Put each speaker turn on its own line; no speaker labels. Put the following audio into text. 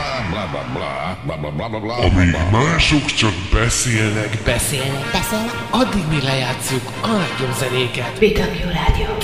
Amíg mások csak beszélnek,
Beszélnek, addig mi lejátszuk a legjobb zenéket.
BW Rádió.